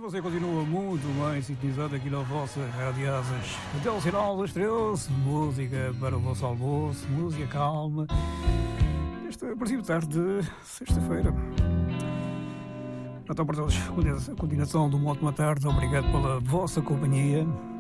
você continua muito bem sintonizado aqui na vossa Rádio Asas. Até o sinal das 13, música para o vosso almoço, música calma. Esta princípio de tarde de sexta-feira. Então, para todos, a continuação de uma ótima tarde. Obrigado pela vossa companhia.